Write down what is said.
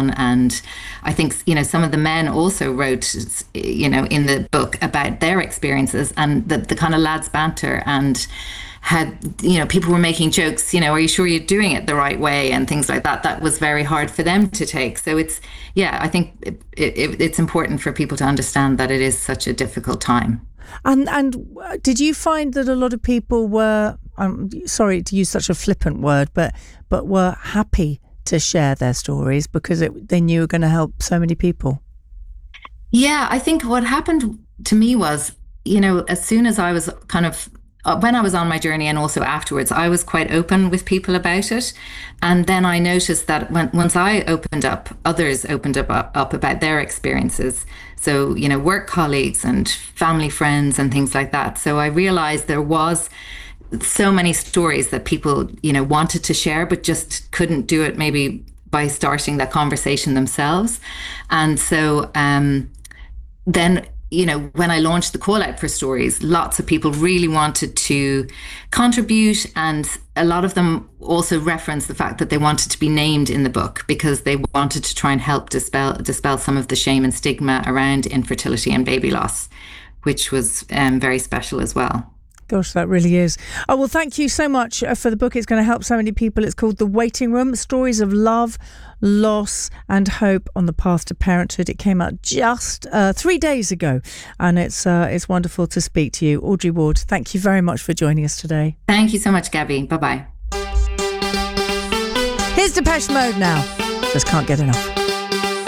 on. And I think, you know, some of the men also wrote, you know, in the book about their experiences and the kind of lads banter, and had, you know, people were making jokes, you know, are you sure you're doing it the right way, and things like that. That was very hard for them to take. So it's, yeah, I think it's important for people to understand that it is such a difficult time. And did you find that a lot of people were, I'm sorry to use such a flippant word, but were happy to share their stories because they knew it were going to help so many people? Yeah, I think what happened to me was, you know, as soon as I was kind of, when I was on my journey and also afterwards, I was quite open with people about it. And then I noticed that once I opened up, others opened up about their experiences. So, you know, work colleagues and family friends and things like that. So I realized there was so many stories that people, you know, wanted to share, but just couldn't do it maybe by starting that conversation themselves. And so then, you know, when I launched the call out for stories, lots of people really wanted to contribute, and a lot of them also referenced the fact that they wanted to be named in the book because they wanted to try and help dispel some of the shame and stigma around infertility and baby loss, which was very special as well. Gosh, that really is. Oh, well, thank you so much for the book. It's going to help so many people. It's called The Waiting Room, Stories of Love, Loss and Hope on the Path to Parenthood. It came out just 3 days ago, and it's wonderful to speak to you. Audrey Ward, thank you very much for joining us today. Thank you so much, Gabby. Bye-bye. Here's Depeche Mode now. Just can't get enough.